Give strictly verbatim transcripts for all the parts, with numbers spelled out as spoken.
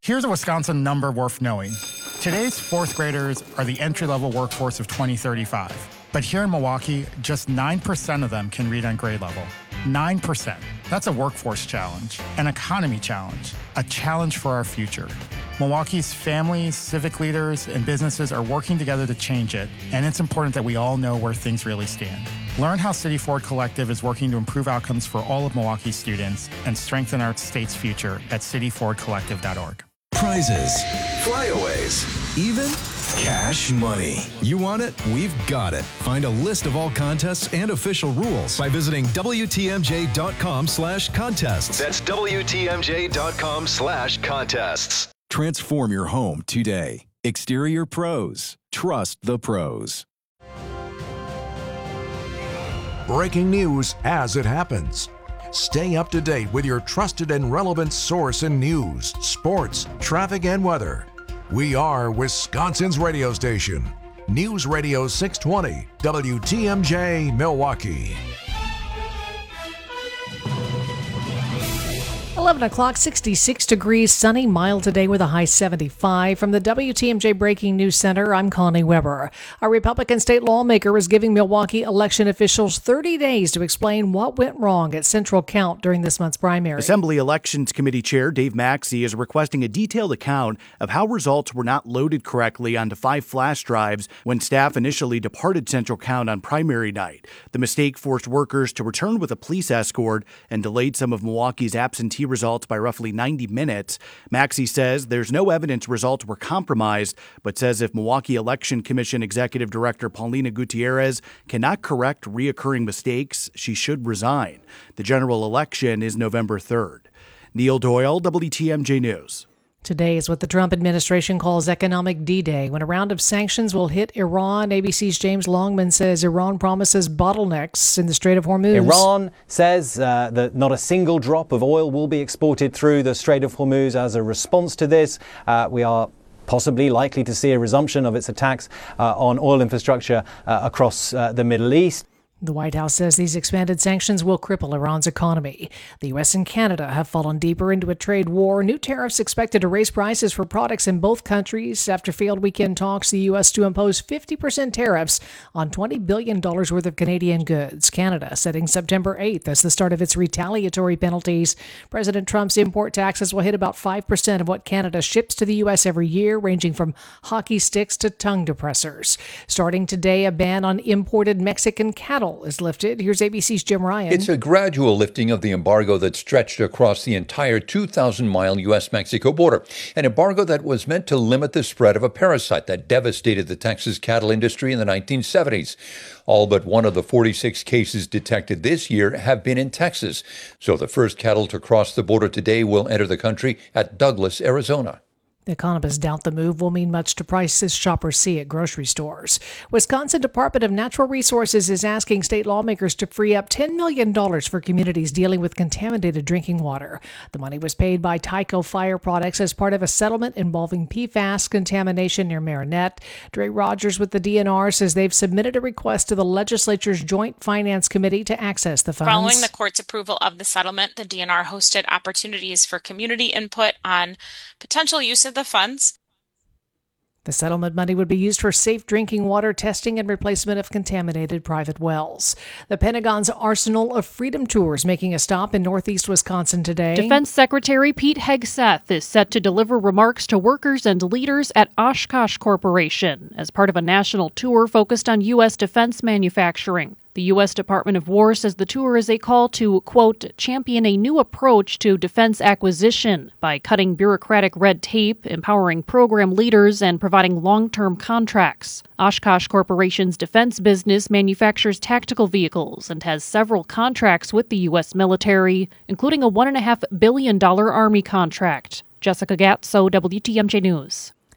Here's a Wisconsin number worth knowing. Today's fourth graders are the entry-level workforce of twenty thirty-five. But here in Milwaukee, just nine percent of them can read on grade level. nine percent. That's a workforce challenge, an economy challenge, a challenge for our future. Milwaukee's families, civic leaders, and businesses are working together to change it, and it's important that we all know where things really stand. Learn how City Ford Collective is working to improve outcomes for all of Milwaukee's students and strengthen our state's future at city ford collective dot org. Prizes, flyaways, even cash money. You want it? We've got it. Find a list of all contests and official rules by visiting W T M J dot com slash contests. That's W T M J dot com slash contests. Transform your home today. Exterior Pros. Trust the pros. Breaking news as it happens. Stay up to date with your trusted and relevant source in news, sports, traffic, and weather. We are Wisconsin's radio station. News Radio six twenty, W T M J, Milwaukee. eleven o'clock, sixty-six degrees, sunny, mild today with a high seventy-five. From the W T M J Breaking News Center, I'm Connie Weber. A Republican state lawmaker is giving Milwaukee election officials thirty days to explain what went wrong at Central Count during this month's primary. Assembly Elections Committee Chair Dave Maxey is requesting a detailed account of how results were not loaded correctly onto five flash drives when staff initially departed Central Count on primary night. The mistake forced workers to return with a police escort and delayed some of Milwaukee's absentee results by roughly ninety minutes. Maxey says there's no evidence results were compromised, but says if Milwaukee Election Commission Executive Director Paulina Gutierrez cannot correct reoccurring mistakes, she should resign. The general election is November third. Neil Doyle, W T M J News. Today is what the Trump administration calls economic D-Day, when a round of sanctions will hit Iran. A B C's James Longman says Iran promises bottlenecks in the Strait of Hormuz. Iran says uh, that not a single drop of oil will be exported through the Strait of Hormuz. As a response to this, uh, we are possibly likely to see a resumption of its attacks uh, on oil infrastructure uh, across uh, the Middle East. The White House says these expanded sanctions will cripple Iran's economy. The U S and Canada have fallen deeper into a trade war. New tariffs expected to raise prices for products in both countries after failed weekend talks the U S to impose fifty percent tariffs on twenty billion dollars worth of Canadian goods. Canada setting September eighth as the start of its retaliatory penalties. President Trump's import taxes will hit about five percent of what Canada ships to the U S every year, ranging from hockey sticks to tongue depressors. Starting today, a ban on imported Mexican cattle is lifted. Here's A B C's Jim Ryan. It's a gradual lifting of the embargo that stretched across the entire two thousand mile U S Mexico border. An embargo that was meant to limit the spread of a parasite that devastated the Texas cattle industry in the nineteen seventies. All but one of the forty-six cases detected this year have been in Texas. So the first cattle to cross the border today will enter the country at Douglas, Arizona. The economists doubt the move will mean much to prices shoppers see at grocery stores. Wisconsin Department of Natural Resources is asking state lawmakers to free up ten million dollars for communities dealing with contaminated drinking water. The money was paid by Tyco Fire Products as part of a settlement involving P FAS contamination near Marinette. Dre Rogers with the D N R says they've submitted a request to the legislature's Joint Finance Committee to access the funds. Following the court's approval of the settlement, the D N R hosted opportunities for community input on potential use of the funds. The settlement money would be used for safe drinking water testing and replacement of contaminated private wells. The Pentagon's Arsenal of Freedom tours making a stop in northeast Wisconsin today. Defense Secretary Pete Hegseth is set to deliver remarks to workers and leaders at Oshkosh Corporation as part of a national tour focused on U S defense manufacturing. The U S Department of War says the tour is a call to, quote, champion a new approach to defense acquisition by cutting bureaucratic red tape, empowering program leaders, and providing long-term contracts. Oshkosh Corporation's defense business manufactures tactical vehicles and has several contracts with the U S military, including a one point five billion dollars Army contract. Jessica Gatso, W T M J News.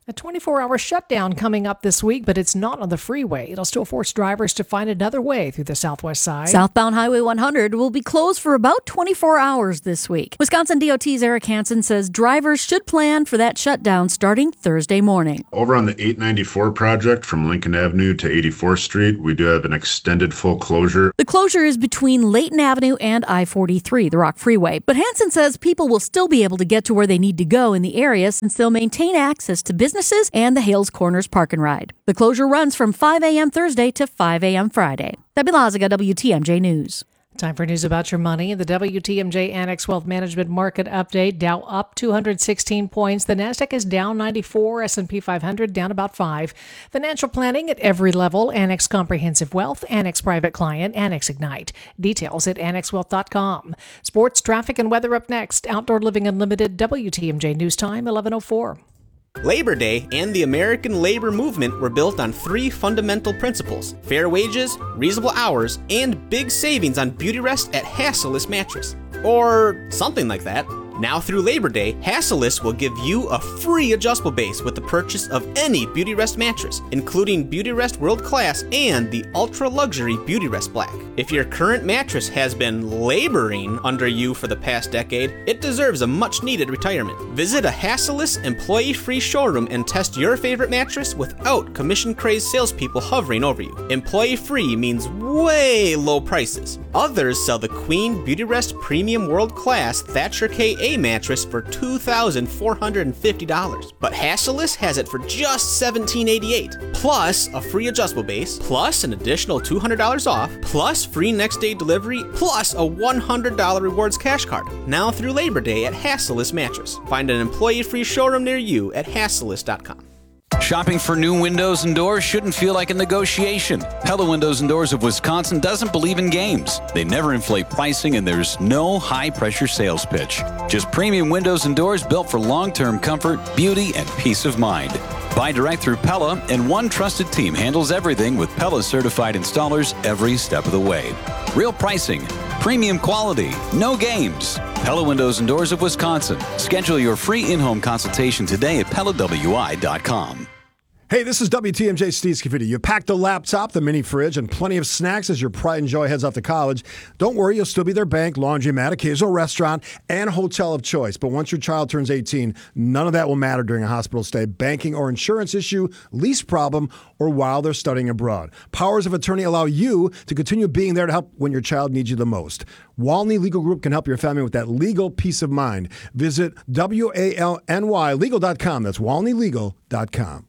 A twenty-four hour shutdown coming up this week, but it's not on the freeway. It'll still force drivers to find another way through the southwest side. Southbound Highway one hundred will be closed for about twenty-four hours this week. Wisconsin D O T's Eric Hansen says drivers should plan for that shutdown starting Thursday morning. Over on the eight ninety-four project from Lincoln Avenue to eighty-fourth Street, we do have an extended full closure. The closure is between Layton Avenue and I forty-three, the Rock Freeway. But Hansen says people will still be able to get to where they need to go in the area since they'll maintain access to businesses and the Hales Corners Park and Ride. The closure runs from five a.m. Thursday to five a.m. Friday. Debbie Lazaga, W T M J News. Time for news about your money. The W T M J Annex Wealth Management Market Update. Dow up two hundred sixteen points. The Nasdaq is down ninety-four. S and P five hundred down about five. Financial planning at every level. Annex Comprehensive Wealth. Annex Private Client. Annex Ignite. Details at annex wealth dot com. Sports, traffic, and weather up next. Outdoor Living Unlimited. W T M J News Time eleven oh four. Labor Day and the American labor movement were built on three fundamental principles: fair wages, reasonable hours, and big savings on Beautyrest at Hassellus Mattress. Or something like that. Now through Labor Day, Hassellus will give you a free adjustable base with the purchase of any Beautyrest mattress, including Beautyrest World Class and the ultra luxury Beautyrest Black. If your current mattress has been laboring under you for the past decade, it deserves a much needed retirement. Visit a Hassellus employee-free showroom and test your favorite mattress without commission-crazed salespeople hovering over you. Employee-free means way low prices. Others sell the Queen Beautyrest Premium World Class Thatcher K A mattress for two thousand four hundred fifty dollars, but Hassellus has it for just seventeen eighty-eight, plus a free adjustable base, plus an additional two hundred dollars off, plus free next day delivery, plus a one hundred dollars rewards cash card. Now through Labor Day at Hassellus Mattress. Find an employee-free showroom near you at hassellus dot com. Shopping for new windows and doors shouldn't feel like a negotiation. Pella Windows and Doors of Wisconsin doesn't believe in games. They never inflate pricing, and there's no high-pressure sales pitch. Just premium windows and doors built for long-term comfort, beauty, and peace of mind. Buy direct through Pella, and one trusted team handles everything with Pella certified installers every step of the way. Real pricing, premium quality, no games. Pella Windows and Doors of Wisconsin. Schedule your free in-home consultation today at pella w i dot com. Hey, this is W T M J Steve Scafidi. You packed the laptop, the mini fridge, and plenty of snacks as your pride and joy heads off to college. Don't worry, you'll still be their bank, laundromat, occasional restaurant, and hotel of choice. But once your child turns eighteen, none of that will matter during a hospital stay, banking or insurance issue, lease problem, or while they're studying abroad. Powers of attorney allow you to continue being there to help when your child needs you the most. Walney Legal Group can help your family with that legal peace of mind. Visit W A L N Y legal dot com. That's walney legal dot com.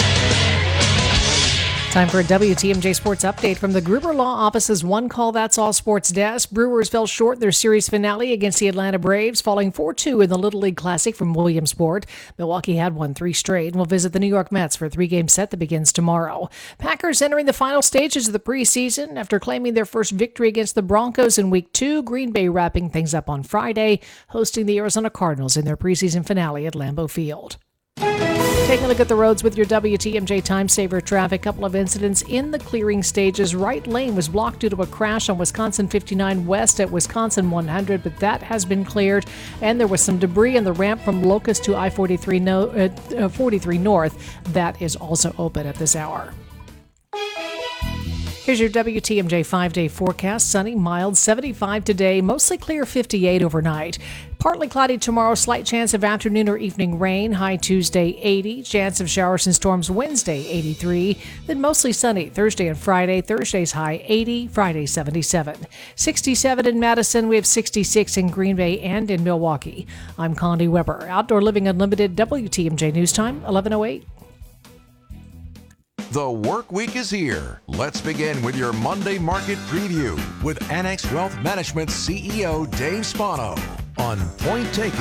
Time for a W T M J Sports Update from the Gruber Law Office's One Call That's All Sports Desk. Brewers fell short their series finale against the Atlanta Braves, falling four two in the Little League Classic from Williamsport. Milwaukee had won three straight and will visit the New York Mets for a three-game set that begins tomorrow. Packers entering the final stages of the preseason after claiming their first victory against the Broncos in Week two. Green Bay wrapping things up on Friday, hosting the Arizona Cardinals in their preseason finale at Lambeau Field. Taking a look at the roads with your W T M J Time Saver traffic. Couple of incidents in the clearing stages. Right lane was blocked due to a crash on Wisconsin fifty-nine West at Wisconsin one hundred, but that has been cleared. And there was some debris in the ramp from Locust to I forty-three, no, uh, forty-three North. That is also open at this hour. Here's your W T M J five-day forecast. Sunny, mild, seventy-five today, mostly clear, fifty-eight overnight. Partly cloudy tomorrow, slight chance of afternoon or evening rain. High Tuesday, eighty. Chance of showers and storms Wednesday, eighty-three. Then mostly sunny Thursday and Friday. Thursday's high, eighty. Friday, seventy-seven. sixty-seven in Madison. We have sixty-six in Green Bay and in Milwaukee. I'm Condi Weber. Outdoor Living Unlimited, W T M J News Time, eleven oh eight. The work week is here. Let's begin with your Monday market preview with Annex Wealth Management C E O Dave Spano on Point Taken.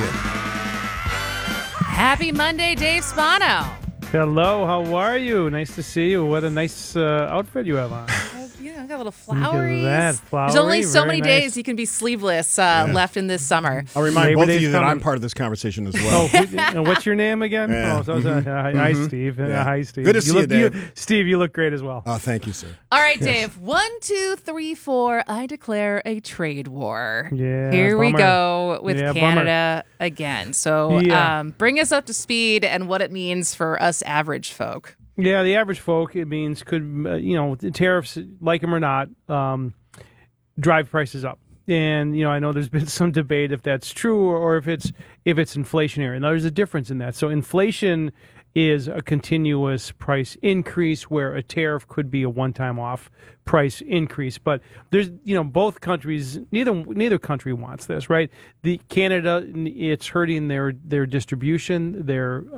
Happy Monday, Dave Spano. Hello, how are you? Nice to see you. What a nice uh, outfit you have on. You know, I've got little floweries. That, flowery, There's only so many nice. days you can be sleeveless uh, Yeah. left in this summer. I'll remind Labor both Day's of you that coming. I'm part of this conversation as well. Oh, and what's your name again? Yeah. Oh, so, so, Mhm. uh, hi, hi, Mhm. Steve. Uh, Yeah. hi, Steve. Good to see you, look, Dave. Steve, you look great as well. Oh, thank you, sir. All right, Yes. Dave. One, two, three, four. I declare a trade war. Yeah, Here we bummer. go with Yeah, bummer. Canada again. So Yeah. um, bring us up to speed and what it means for us average folk. Yeah, the average folk, it means could, uh, you know, the tariffs, like them or not, um, drive prices up. And, you know, I know there's been some debate if that's true or, or if it's if it's inflationary. Now, there's a difference in that. So inflation is a continuous price increase where a tariff could be a one-time off price increase. But there's, you know, both countries, neither neither country wants this, right? The Canada, it's hurting their their distribution, their